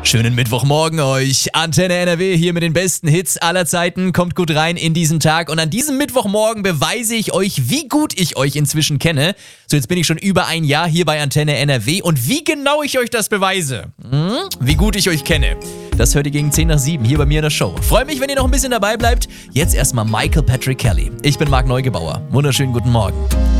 Schönen Mittwochmorgen euch. Antenne NRW hier mit den besten Hits aller Zeiten. Kommt gut rein in diesen Tag. Und an diesem Mittwochmorgen beweise ich euch, wie gut ich euch inzwischen kenne. So, jetzt bin ich schon über ein Jahr hier bei Antenne NRW. Und wie genau ich euch das beweise, wie gut ich euch kenne, das hört ihr gegen 10 nach 7 hier bei mir in der Show. Freue mich, wenn ihr noch ein bisschen dabei bleibt. Jetzt erstmal Michael Patrick Kelly. Ich bin Marc Neugebauer. Wunderschönen guten Morgen.